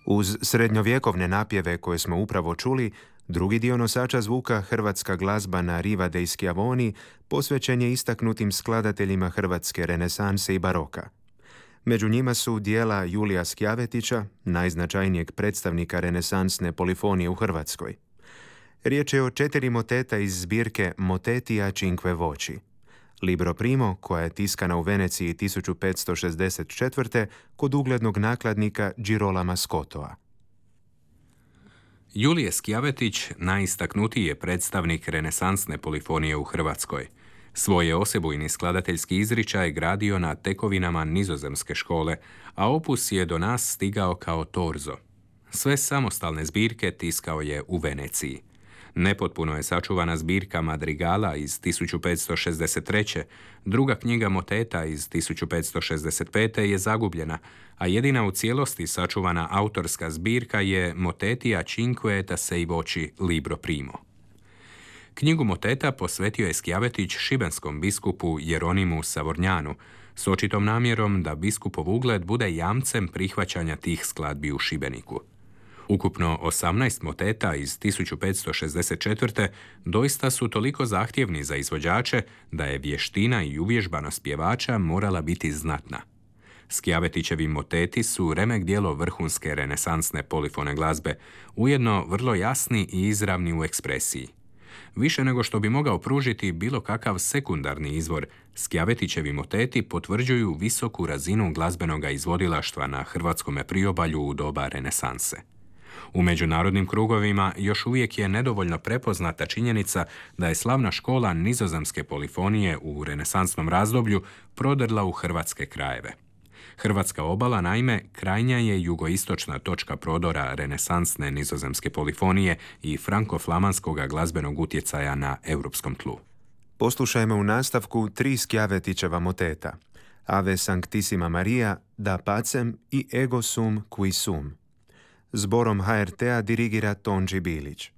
Uz srednjovjekovne napjeve koje smo upravo čuli, drugi dio nosača zvuka, hrvatska glazba na Riva dei Schiavoni, posvećen je istaknutim skladateljima hrvatske renesanse i baroka. Među njima su dijela Julija Skjavetića, najznačajnijeg predstavnika renesansne polifonije u Hrvatskoj. Riječ je o 4 moteta iz zbirke Moteti a cinque voci. Libro primo, koja je tiskana u Veneciji 1564. kod uglednog nakladnika Girolama Scottoa. Julije Skjavetić najistaknutiji je predstavnik renesansne polifonije u Hrvatskoj. Svoj je osebujni skladateljski izričaj gradio na tekovinama nizozemske škole, a opus je do nas stigao kao torzo. Sve samostalne zbirke tiskao je u Veneciji. Nepotpuno je sačuvana zbirka madrigala iz 1563. Druga knjiga moteta iz 1565. je zagubljena, a jedina u cijelosti sačuvana autorska zbirka je Moteti a cinque sei voci libro primo. Knjigu moteta posvetio je Skjavetić šibenskom biskupu Jeronimu Savornjanu, s očitom namjerom da biskupov ugled bude jamcem prihvaćanja tih skladbi u Šibeniku. Ukupno 18 moteta iz 1564. doista su toliko zahtjevni za izvođače da je vještina i uvježbanost pjevača morala biti znatna. Skjavetićevi moteti su remek djelo vrhunske renesansne polifone glazbe, ujedno vrlo jasni i izravni u ekspresiji. Više nego što bi mogao pružiti bilo kakav sekundarni izvor, Skjavetićevi moteti potvrđuju visoku razinu glazbenoga izvodilaštva na hrvatskome priobalju u doba renesanse. U međunarodnim krugovima još uvijek je nedovoljno prepoznata činjenica da je slavna škola nizozemske polifonije u renesansnom razdoblju prodrla u hrvatske krajeve. Hrvatska obala, naime, krajnja je jugoistočna točka prodora renesansne nizozemske polifonije i franko-flamanskoga glazbenog utjecaja na europskom tlu. Poslušajmo u nastavku 3 Skjavetićeva moteta: Ave Sanctissima Maria, Da pacem i Ego sum qui sum. Zborom HRT-a dirigira Tonči Bilić.